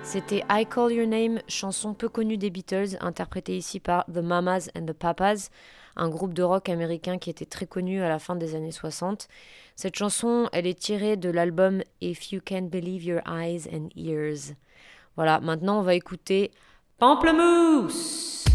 C'était I Call Your Name, chanson peu connue des Beatles, interprétée ici par The Mamas and the Papas, un groupe de rock américain qui était très connu à la fin des années 60. Cette chanson, elle est tirée de l'album If You Can't Believe Your Eyes and Ears. Voilà, maintenant on va écouter Pamplemousse.